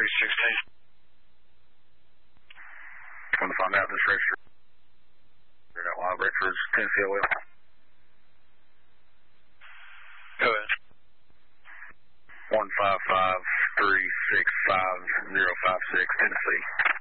Want to find out this register? That live register is Tennessee OL. Go ahead. 155-365-056, Tennessee.